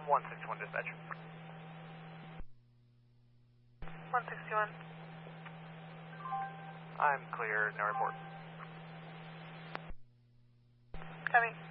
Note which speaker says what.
Speaker 1: 161 dispatch.
Speaker 2: 161.
Speaker 1: I'm clear, no report.
Speaker 2: Copy.